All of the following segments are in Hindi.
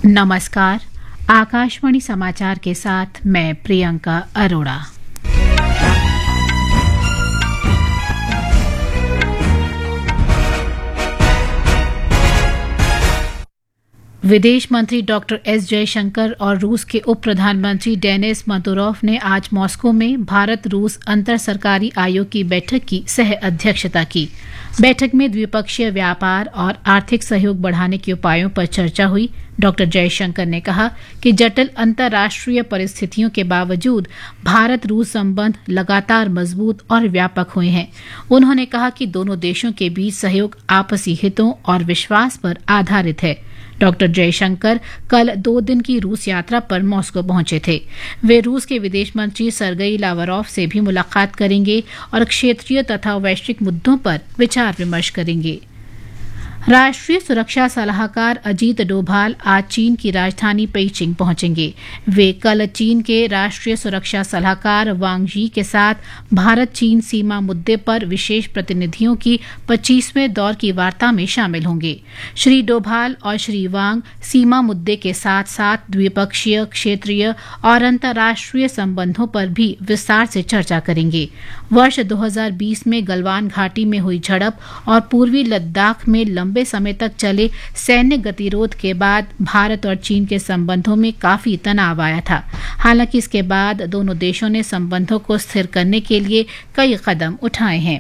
नमस्कार। आकाशवाणी समाचार के साथ मैं प्रियंका अरोड़ा। विदेश मंत्री डॉक्टर एस जयशंकर और रूस के उप प्रधानमंत्री डेनिस मंतुरोव ने आज मॉस्को में भारत रूस अंतर सरकारी आयोग की बैठक की सह अध्यक्षता की। बैठक में द्विपक्षीय व्यापार और आर्थिक सहयोग बढ़ाने के उपायों पर चर्चा हुई। डॉक्टर जयशंकर ने कहा कि जटिल अंतर्राष्ट्रीय परिस्थितियों के बावजूद भारत रूस संबंध लगातार मजबूत और व्यापक हुए हैं। उन्होंने कहा कि दोनों देशों के बीच सहयोग आपसी हितों और विश्वास पर आधारित है। डॉक्टर जयशंकर कल 2 दिन की रूस यात्रा पर मॉस्को पहुंचे थे। वे रूस के विदेश मंत्री सर्गेई लावरोव से भी मुलाकात करेंगे और क्षेत्रीय तथा वैश्विक मुद्दों पर विचार विमर्श करेंगे। राष्ट्रीय सुरक्षा सलाहकार अजीत डोभाल आज चीन की राजधानी पेइचिंग पहुंचेंगे। वे कल चीन के राष्ट्रीय सुरक्षा सलाहकार वांग यी के साथ भारत चीन सीमा मुद्दे पर विशेष प्रतिनिधियों की 25वें दौर की वार्ता में शामिल होंगे। श्री डोभाल और श्री वांग सीमा मुद्दे के साथ साथ द्विपक्षीय, क्षेत्रीय और अंतर्राष्ट्रीय संबंधों पर भी विस्तार से चर्चा करेंगे। वर्ष 2020 में गलवान घाटी में हुई झड़प और पूर्वी लद्दाख में लंबे समय तक चले सैन्य गतिरोध के बाद भारत और चीन के संबंधों में काफी तनाव आया था। हालांकि इसके बाद दोनों देशों ने संबंधों को स्थिर करने के लिए कई कदम उठाए हैं।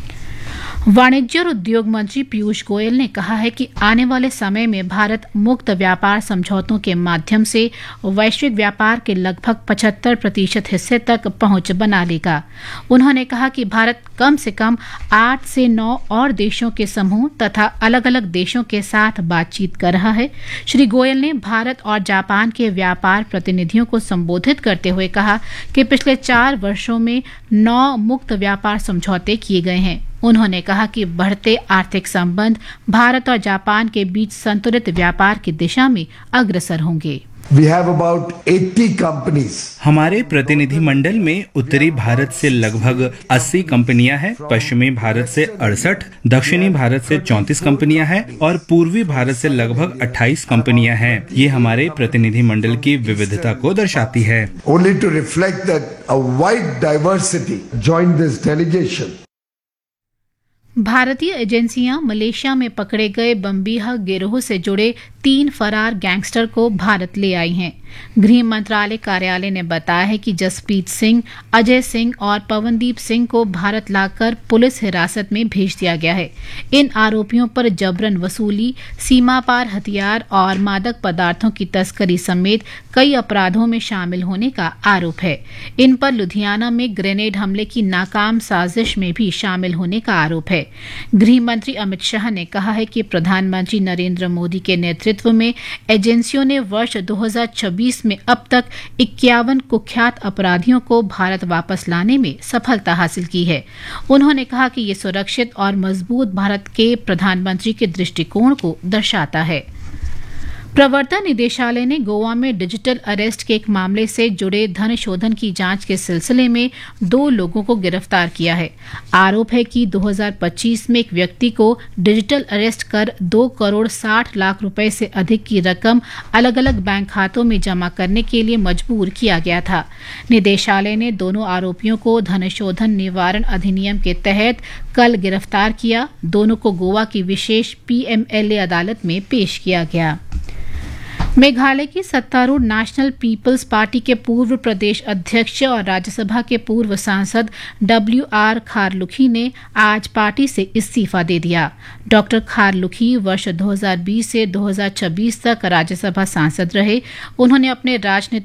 वाणिज्य और उद्योग मंत्री पीयूष गोयल ने कहा है कि आने वाले समय में भारत मुक्त व्यापार समझौतों के माध्यम से वैश्विक व्यापार के लगभग 75% हिस्से तक पहुंच बना लेगा। उन्होंने कहा कि भारत कम से कम 8 से 9 और देशों के समूह तथा अलग अलग देशों के साथ बातचीत कर रहा है। श्री गोयल ने भारत और जापान के व्यापार प्रतिनिधियों को संबोधित करते हुए कहा कि पिछले 4 वर्षों में 9 मुक्त व्यापार समझौते किए गए हैं। उन्होंने कहा कि बढ़ते आर्थिक संबंध भारत और जापान के बीच संतुलित व्यापार की दिशा में अग्रसर होंगे। We have about 80 companies. हमारे प्रतिनिधि मंडल में उत्तरी भारत से लगभग 80 कंपनियां हैं, पश्चिमी भारत से 68, दक्षिणी भारत से 34 कंपनियां हैं और पूर्वी भारत से लगभग 28 कंपनियां हैं। ये हमारे प्रतिनिधि मंडल की विविधता को दर्शाती है। Only to reflect that a wide diversity joined this delegation. भारतीय एजेंसियां मलेशिया में पकड़े गए बम्बीहा गिरोह से जुड़े 3 फरार गैंगस्टर को भारत ले आई हैं। गृह मंत्रालय कार्यालय ने बताया है कि जसप्रीत सिंह, अजय सिंह और पवनदीप सिंह को भारत लाकर पुलिस हिरासत में भेज दिया गया है। इन आरोपियों पर जबरन वसूली, सीमा पार हथियार और मादक पदार्थों की तस्करी समेत कई अपराधों में शामिल होने का आरोप है। इन पर लुधियाना में ग्रेनेड हमले की नाकाम साजिश में भी शामिल होने का आरोप है। गृह मंत्री अमित शाह ने कहा है कि प्रधानमंत्री नरेंद्र मोदी के नेतृत्व में एजेंसियों ने वर्ष 2026 में अब तक 51 कुख्यात अपराधियों को भारत वापस लाने में सफलता हासिल की है। उन्होंने कहा कि ये सुरक्षित और मजबूत भारत के प्रधानमंत्री के दृष्टिकोण को दर्शाता है। प्रवर्तन निदेशालय ने गोवा में डिजिटल अरेस्ट के एक मामले से जुड़े धन शोधन की जांच के सिलसिले में 2 लोगों को गिरफ्तार किया है। आरोप है कि 2025 में एक व्यक्ति को डिजिटल अरेस्ट कर 2 करोड़ 60 लाख रुपए से अधिक की रकम अलग अलग बैंक खातों में जमा करने के लिए मजबूर किया गया था। निदेशालय ने दोनों आरोपियों को धन शोधन निवारण अधिनियम के तहत कल गिरफ्तार किया। दोनों को गोवा की विशेष PMLA अदालत में पेश किया गया। मेघालय की सत्तारूढ़ नेशनल पीपल्स पार्टी के पूर्व प्रदेश अध्यक्ष और राज्यसभा के पूर्व सांसद WR खारलुखी ने आज पार्टी से इस्तीफा दे दिया। डॉक्टर खारलुखी वर्ष 2020 से 2026 तक राज्यसभा सांसद रहे। उन्होंने अपने राजनीतिक